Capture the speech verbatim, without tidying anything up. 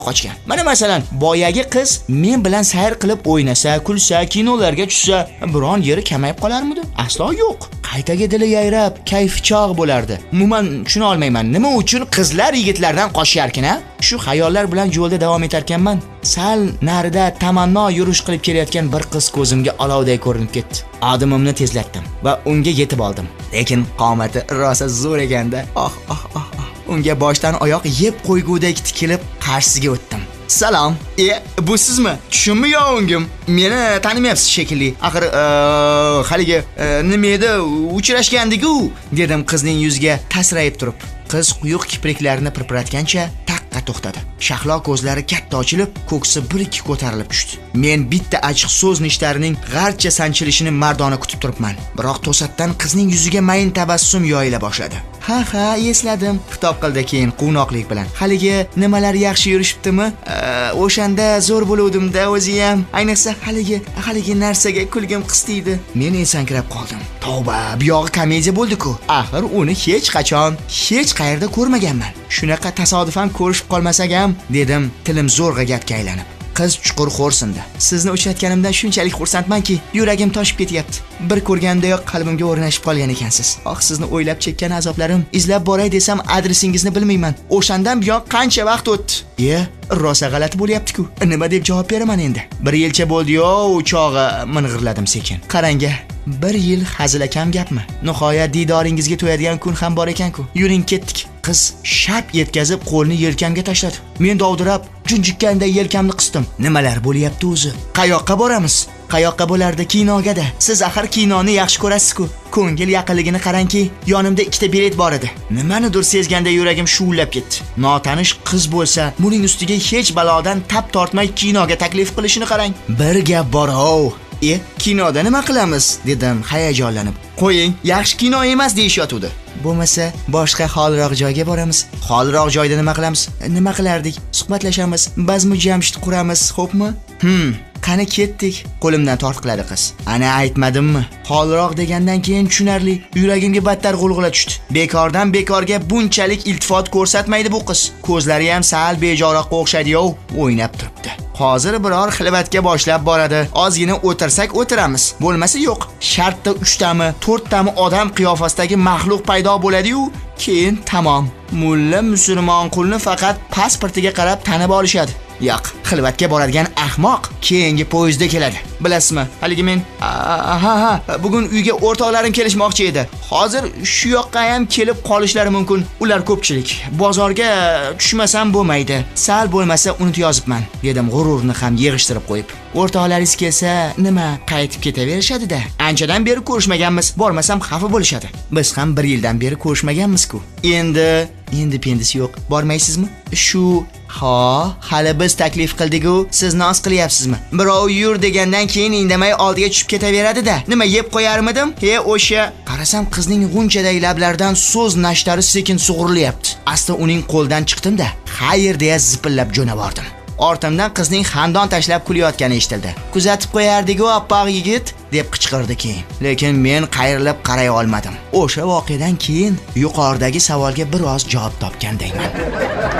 qochgan. Mana masalan, boyagi qiz men bilan sayr qilib o'ynasa, kulsa, kinolarga tushsa, biron yeri kamayib qolarmidi? Aslo yo'q. Qaytaga dili yayrab, kayfi chog' bo'lardi. Umuman tushuna olmayman, nima uchun qizlar yigitlardan qochyarkin-a? Shu xayollar bilan yo'lda davom etarkanman, sal narida tamanno yurish qilib kelayotgan bir qiz ko'zimga olovday ko'rinib ketdi. Adimimni tezlatdim va unga yetib oldim. Lekin qomati rosa zo'r ekanda. Oh, oh, oh, oh. Unga boshdan oyoq yeb qo'ygudek tikilib qarshisiga o'tdim. Salom. E, bu sizmi? Tushunmi yo o'ngim? Meni tanimayapsiz shekilli. Axir haligi nima edi, uchrashgandik-ku, dedim qizning yuziga tasrayib turib. Qiz quyuq kipriklarini pirpiratgancha taqqa to'xtadi. Shahlo ko'zlari katta ochilib, ko'ksi bir-ikki ko'tarilib tushdi. Men bitta achchiq so'z nishtarining g'archa sanchilishini mardona kutib turibman. Biroq to'satdan qizning yuziga mayin tabassum yoyila boshladi. Ha ha, esladim, xitob qildi keyin quvnoqlik bilan. Haligi nimalar yaxshi yurishibdimi? O'shanda zo'r bo'luvdim-da o'zi ham. Ayniqsa haligi haligi narsaga kulgim qistiydi. Men esankirab qoldim. Tavba, bu yog'i komediya bo'ldi-ku. Axir uni hech qachon, hech qayerda ko'rmaganman. Shunaqa tasodifan ko'rishib qolmasak ham, dedim, tilim zo'rg'a gapga aylanib. Qiz chuqur xo'rsindi. Sizni uchratganimdan shunchalik xursandmanki, yuragim toshib ketyapti. Bir ko'rgandayoq qalbimga o'rnashib qolgan ekansiz. Oh, sizni o'ylab chekkan azoblarim, izlab boray desam adresingizni bilmayman. O'shandan buyon qancha vaqt o'tdi? E, rosa g'alati bo'lyapti-ku. Nima deb javob beraman endi? Bir yilcha bo'ldi-yo, u chog'i ming'irladim sekin. Qarang-a, bir yil hazilakam gapmi? Nihoyat diydoringizga to'yadigan kun ham bor ekan-ku. Yuring ketdik. Qiz shap yetkazib qo'lni yelkamga tashladi. Men dovdirab, junjikkanda yelkamni qisdim. Nimalar bo'lyapti o'zi? Qayoqqa boramiz? Qayoqqa bo'lardi? Kinoga-da. Siz axir kinoni yaxshi ko'rasiz-ku. Ko'ngil yaqinligini qarangki, yonimda ikkita bilet bor edi. Nimanidir sezganda yuragim shuvlab ketdi. Notanish qiz bo'lsa, buning ustiga hech balodan tap tortmay kinoga taklif qilishini qarang. Bir gap bor-ov. E, kinoda nima qilamiz? Dedim hayajonlanib. Qo'ying, yaxshi kino emas deyishyotdi. Bo'lmasa, boshqa xolroq joyga boramiz. Xolroq joyda nima qilamiz? Nima qilardik? Suhbatlashamiz, bazmu jamshid quramiz, xo'pmi? Hm, qani ketdik. Qo'limdan tortqiladi qiz. Ana aytmadimmi? Xolroq degandan keyin tushunarli, yuragimga battar g'ulg'ula tushdi. Bekordan bekorga bunchalik iltifot ko'rsatmaydi bu qiz. Ko'zlari ham sal bejoroqqa o'xshaydi-yo, o'ynab turibdi. Hozir biror xilvatga boshlab boradi. Ozgina o'tirsak o'tiramiz. Bo'lmasa yo'q. Shartda uchtami, to'rttami odam qiyofasidagi maxluq paydo bo'ladi-yu, keyin tamom. Mulla musulmon qulni faqat pasportiga qarab tanib olishadi. Yo'q, xilvatga boradigan ahmoq keyingi poyezdda keladi. Bilasizmi? Haligi men ha ha, bugun uyga o'rtoqlarim kelishmoqchi edi. Hozir shu yoqqa ham kelib qolishlari mumkin. Ular ko'pchilik. Bozorga tushmasam bo'lmaydi. Sal bo'lmasa unutib yozibman, dedim g'ururni ham yig'ishtirib qo'yib. O'rtoqlaringiz kelsa, nima, qaytib ketaverishadi-da. Anchadan beri ko'rishmaganmiz. Bormasam xafa bo'lishadi. Biz ham bir yildan beri ko'rishmaganmiz-ku. Endi endi pendisi yo'q. Bormaysizmi? Shu ha, hali biz taklif qildik-ku, siz noz qilyapsizmi? Birov yur degandan keyin indamay oldiga tushib ketaveradi-da. Nima yeb qo'yarmidim? He, o'sha. Qarasam qizning g'unchaday lablaridan so'z nashtari sekin sug'urilyapti. Asta uning qo'ldan chiqdim-da, xayr deya zipillab jo'navordim. Ortimdan qizning xandon tashlab kulayotgani eshitildi. Kuzatib qo'yardik-ku, oppoq yigit, deb qichqirdi keyin. Lekin men qayrilib qaray olmadim. O'sha voqeadan keyin yuqoridagi savolga biroz javob topgandayman.